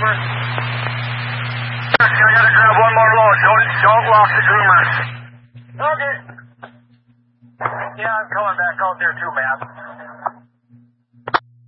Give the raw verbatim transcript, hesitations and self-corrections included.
over. I gotta grab one more load. Don't, don't lock the groomers. Okay. Yeah, I'm coming back out there too, man.